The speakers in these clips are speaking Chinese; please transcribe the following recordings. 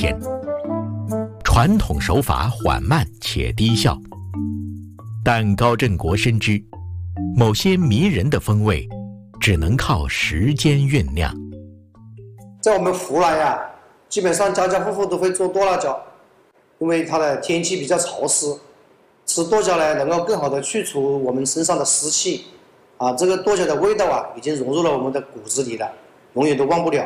甜。传统手法缓慢且低效，但高振国深知，某些迷人的风味只能靠时间酝酿。 在我们湖南呀，基本上家家户户都会做剁辣椒，因为它的天气比较潮湿，吃剁椒呢能够更好的去除我们身上的湿气。这个剁椒的味道已经融入了我们的骨子里了，永远都忘不了。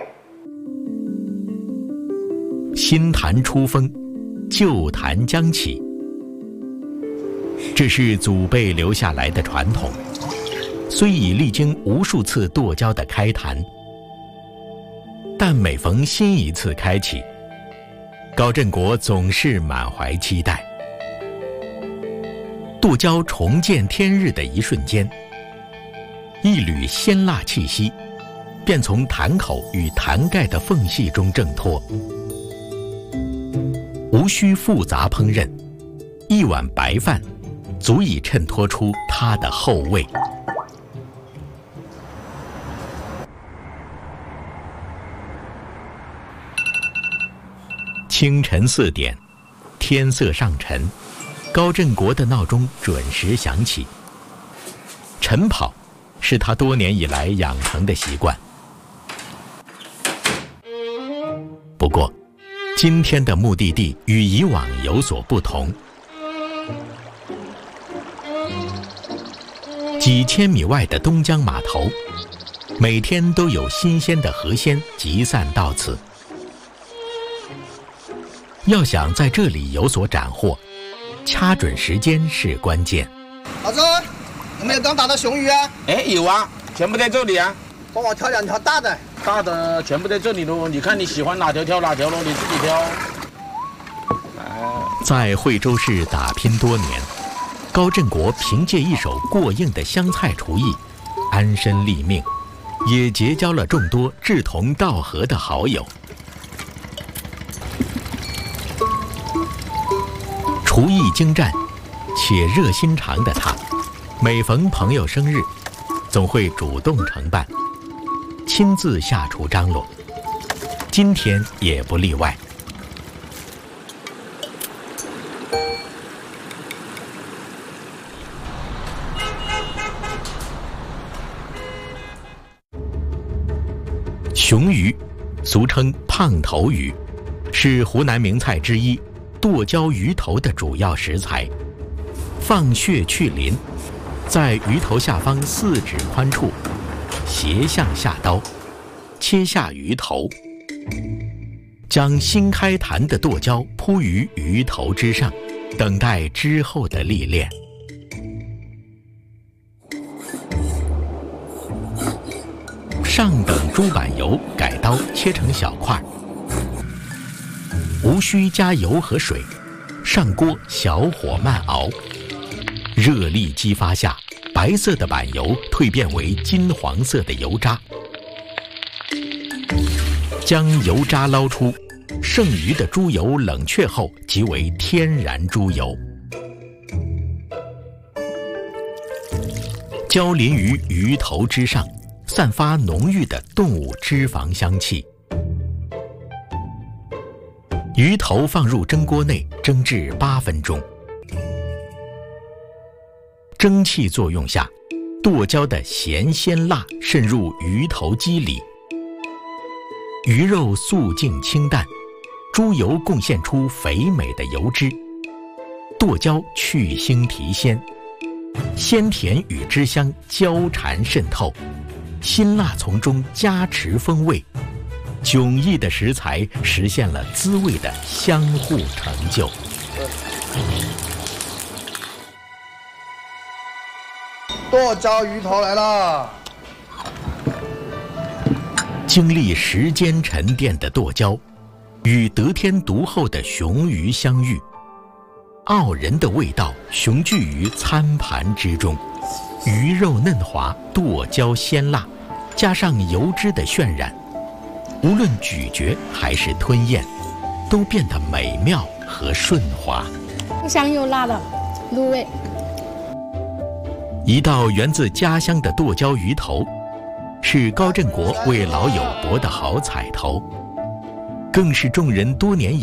新坛出风，旧坛将起，这是祖辈留下来的传统，虽已历经无数次剁椒的开坛，但每逢新一次开启，高振国总是满怀期待。剁椒重见天日的一瞬间，一缕鲜辣气息便从坛口与坛盖的缝隙中挣脱。无需复杂烹饪，一碗白饭足以衬托出它的厚味。清晨4点，天色上沉，高振国的闹钟准时响起。晨跑是他多年以来养成的习惯。不过，今天的目的地与以往有所不同。几千米外的东江码头，每天都有新鲜的河鲜集散到此。要想在这里有所斩获，掐准时间是关键。 老周，有没有刚打的雄鱼啊？ 有啊，全部在这里啊。 帮我挑2条大的。 大的全部在这里喽，你看你喜欢哪条挑哪条喽，你自己挑。 在惠州市打拼多年，高振国凭借一手过硬的湘菜厨艺，安身立命，也结交了众多志同道合的好友。厨艺精湛且热心肠的他，每逢朋友生日，总会主动承办，亲自下厨张罗。今天也不例外。雄鱼，俗称胖头鱼，是湖南名菜之一，剁椒鱼头的主要食材。放血去鳞，在鱼头下方4指宽处斜向下刀，切下鱼头，将新开坛的剁椒铺于鱼头之上，等待之后的历练。上等猪板油改刀切成小块，无需加油和水，上锅小火慢熬。热力激发下，白色的板油蜕变为金黄色的油渣。将油渣捞出，剩余的猪油冷却后即为天然猪油。浇淋于鱼头之上，散发浓郁的动物脂肪香气。鱼头放入蒸锅内蒸至8分钟。蒸汽作用下，剁椒的咸鲜辣渗入鱼头肌里，鱼肉素净清淡，猪油贡献出肥美的油脂，剁椒去腥提鲜，鲜甜与汁香交缠渗透，辛辣从中加持风味，迥异的食材实现了滋味的相互成就。 剁椒鱼头来了。 经历时间沉淀的剁椒，与得天独厚的雄鱼相遇，傲人的味道雄踞于餐盘之中。鱼肉嫩滑，剁椒鲜辣，加上油脂的渲染，无论咀嚼还是吞咽，都变得美妙和顺滑。 又香又辣的入味。 一道源自家乡的剁椒鱼头，是高振国为老友博的好彩头，更是众人多年以